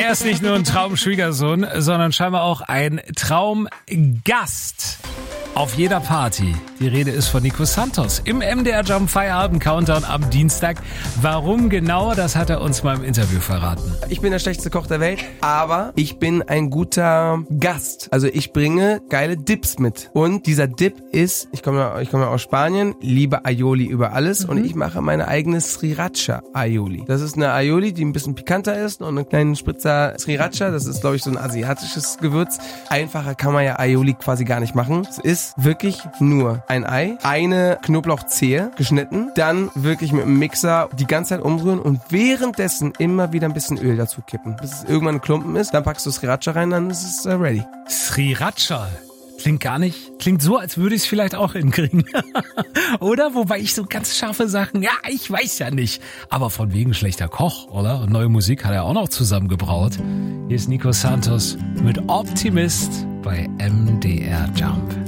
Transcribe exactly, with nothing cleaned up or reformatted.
Er ist nicht nur ein Traumschwiegersohn, sondern scheinbar auch ein Traumgast auf jeder Party. Die Rede ist von Nico Santos im M D R Jump Feierabend Countdown am Dienstag. Warum genau, das hat er uns mal im Interview verraten. Ich bin der schlechteste Koch der Welt, aber ich bin ein guter Gast. Also ich bringe geile Dips mit. Und dieser Dip ist, ich komme ich komme aus Spanien, liebe Aioli über alles, mhm. und ich mache meine eigene Sriracha Aioli. Das ist eine Aioli, die ein bisschen pikanter ist, und einen kleinen Spritzer Sriracha. Das ist, glaube ich, so ein asiatisches Gewürz. Einfacher kann man ja Aioli quasi gar nicht machen. Es ist wirklich nur ein Ei, eine Knoblauchzehe geschnitten, dann wirklich mit dem Mixer die ganze Zeit umrühren und währenddessen immer wieder ein bisschen Öl dazu kippen, bis es irgendwann ein Klumpen ist. Dann packst du Sriracha rein, dann ist es uh, ready. Sriracha? Klingt gar nicht, klingt so, als würde ich es vielleicht auch hinkriegen. Oder? Wobei ich so ganz scharfe Sachen, ja, ich weiß ja nicht. Aber von wegen schlechter Koch, oder? Und neue Musik hat er auch noch zusammengebraut. Hier ist Nico Santos mit Optimist bei M D R Jump.